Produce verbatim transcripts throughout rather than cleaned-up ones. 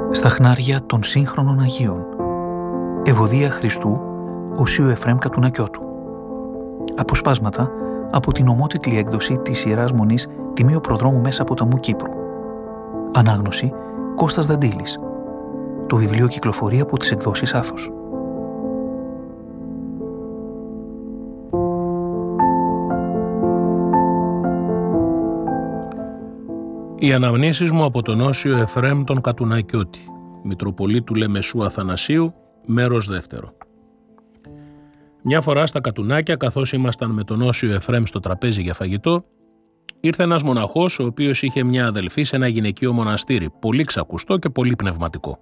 στα χνάρια των σύγχρονων Αγίων. Ευωδία Χριστού, Οσίου Εφραίμ Κατουνακιώτου. Αποσπάσματα από την ομότιτλη έκδοση της Ιεράς Μονής Τιμίου Προδρόμου Μέσα Ποταμού Κύπρου. Ανάγνωση Κώστας Δαντήλης. Το βιβλίο κυκλοφορεί από τις εκδόσεις Άθος. Οι αναμνήσεις μου από τον Όσιο Εφραίμ τον Κατουνακιώτη, Μητροπολίτου Λεμεσού Αθανασίου, μέρος δεύτερο. Μια φορά στα Κατουνάκια, καθώς ήμασταν με τον Όσιο Εφραίμ στο τραπέζι για φαγητό, ήρθε ένας μοναχός ο οποίος είχε μια αδελφή σε ένα γυναικείο μοναστήρι, πολύ ξακουστό και πολύ πνευματικό.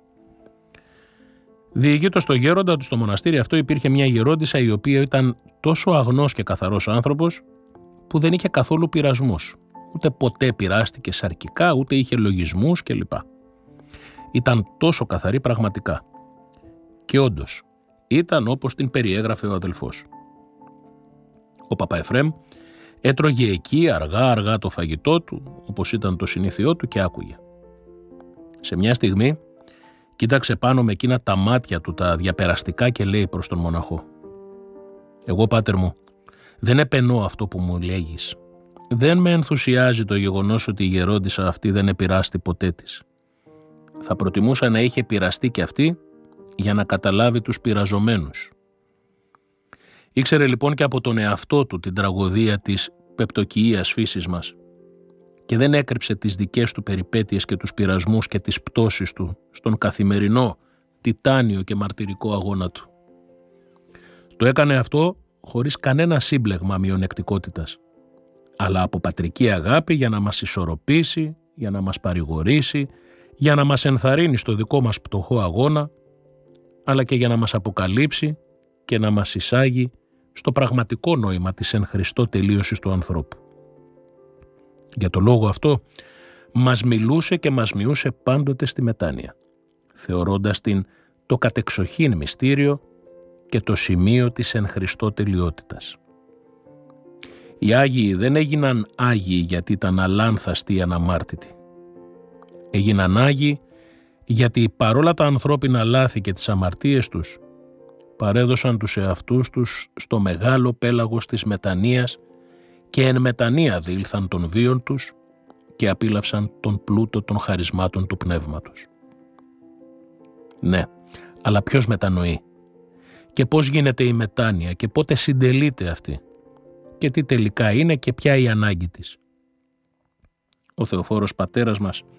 Διηγείτος στο γέροντα του στο μοναστήρι αυτό υπήρχε μια γερόντισσα η οποία ήταν τόσο αγνός και καθαρός άνθρωπος που δεν είχε καθόλου πειρασμούς. Ούτε ποτέ πειράστηκε σαρκικά, ούτε είχε λογισμούς κλπ. Ήταν τόσο καθαρή πραγματικά. Και όντως, ήταν όπως την περιέγραφε ο αδελφός. Ο Παπαεφραίμ έτρωγε εκεί αργά-αργά το φαγητό του, όπως ήταν το συνήθιό του, και άκουγε. Σε μια στιγμή κοίταξε πάνω με εκείνα τα μάτια του τα διαπεραστικά και λέει προς τον μοναχό: «Εγώ, πάτερ μου, δεν επενώ αυτό που μου λέγεις. Δεν με ενθουσιάζει το γεγονός ότι η γερόντισσα αυτή δεν επειράστη ποτέ της. Θα προτιμούσα να είχε πειραστεί και αυτή για να καταλάβει τους πειραζομένους». Ήξερε λοιπόν και από τον εαυτό του την τραγωδία της πεπτοκυείας φύσης μας και δεν έκρυψε τις δικές του περιπέτειες και τους πειρασμούς και τις πτώσεις του στον καθημερινό, τιτάνιο και μαρτυρικό αγώνα του. Το έκανε αυτό χωρίς κανένα σύμπλεγμα μειονεκτικότητας, αλλά από πατρική αγάπη για να μας ισορροπήσει, για να μας παρηγορήσει, για να μας ενθαρρύνει στο δικό μας πτωχό αγώνα, αλλά και για να μας αποκαλύψει και να μας εισάγει στο πραγματικό νόημα της εν Χριστώ τελείωσης του ανθρώπου. Για το λόγο αυτό μας μιλούσε και μας μειούσε πάντοτε στη μετάνοια, θεωρώντας την το κατεξοχήν μυστήριο και το σημείο της εν Χριστώ τελειότητας. Οι Άγιοι δεν έγιναν Άγιοι γιατί ήταν αλάνθαστοι ή αναμάρτητοι. Έγιναν Άγιοι γιατί παρόλα τα ανθρώπινα λάθη και τις αμαρτίες τους, παρέδωσαν τους εαυτούς τους στο μεγάλο πέλαγος της μετανοίας και εν μετανία διήλθαν των βίων τους και απίλαυσαν τον πλούτο των χαρισμάτων του πνεύματος. Ναι, αλλά ποιος μετανοεί και πώς γίνεται η μετάνοια και πότε συντελείται αυτή και τι τελικά είναι και ποια η ανάγκη της. Ο Θεοφόρος πατέρας μας